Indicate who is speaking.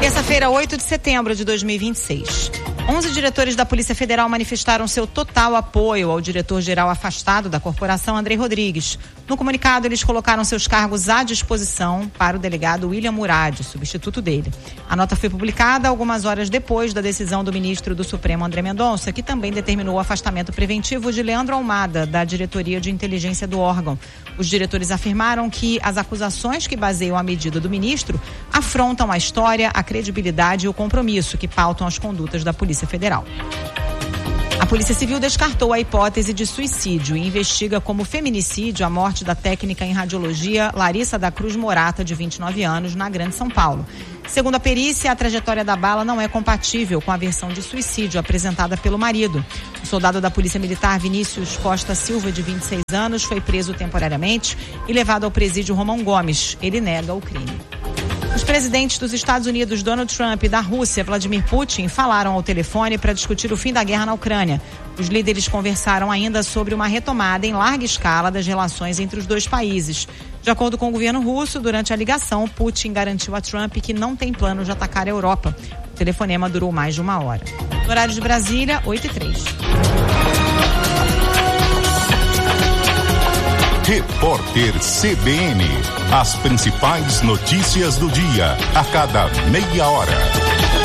Speaker 1: Terça-feira, 8 de setembro de 2026. 11 diretores da Polícia Federal manifestaram seu total apoio ao diretor-geral afastado da corporação, Andrei Rodrigues. No comunicado, eles colocaram seus cargos à disposição para o delegado William Murad, substituto dele. A nota foi publicada algumas horas depois da decisão do ministro do Supremo, André Mendonça, que também determinou o afastamento preventivo de Leandro Almada, da diretoria de inteligência do órgão. Os diretores afirmaram que as acusações que baseiam a medida do ministro afrontam a história, a credibilidade e o compromisso que pautam as condutas da Polícia Federal. A Polícia Civil descartou a hipótese de suicídio e investiga como feminicídio a morte da técnica em radiologia Larissa da Cruz Morata, de 29 anos, na Grande São Paulo. Segundo a perícia, a trajetória da bala não é compatível com a versão de suicídio apresentada pelo marido. O soldado da Polícia Militar Vinícius Costa Silva, de 26 anos, foi preso temporariamente e levado ao presídio Romão Gomes. Ele nega o crime. Os presidentes dos Estados Unidos, Donald Trump, e da Rússia, Vladimir Putin, falaram ao telefone para discutir o fim da guerra na Ucrânia. Os líderes conversaram ainda sobre uma retomada em larga escala das relações entre os dois países. De acordo com o governo russo, durante a ligação, Putin garantiu a Trump que não tem plano de atacar a Europa. O telefonema durou mais de 1 hora. No horário de Brasília, 8h03.
Speaker 2: Repórter CBN. As principais notícias do dia, a cada meia hora.